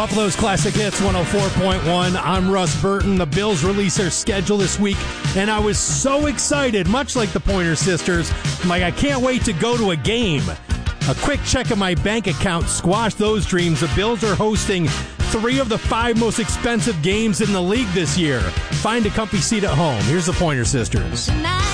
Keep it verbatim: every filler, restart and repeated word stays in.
Buffalo's Classic Hits one oh four point one. I'm Russ Burton. The Bills release their schedule this week, and I was so excited, much like the Pointer Sisters. I'm like, I can't wait to go to a game. A quick check of my bank account squashed those dreams. The Bills are hosting three of the five most expensive games in the league this year. Find a comfy seat at home. Here's the Pointer Sisters.